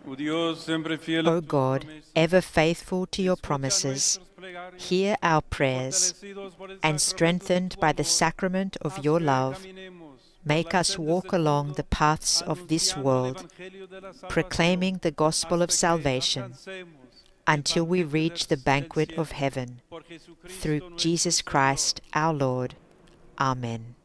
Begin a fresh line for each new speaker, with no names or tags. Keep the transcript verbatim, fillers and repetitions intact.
O God, ever faithful to your promises, hear our prayers, and strengthened by the sacrament of your love, make us walk along the paths of this world, proclaiming the gospel of salvation, until we reach the banquet of heaven. Through Jesus Christ our Lord. Amen.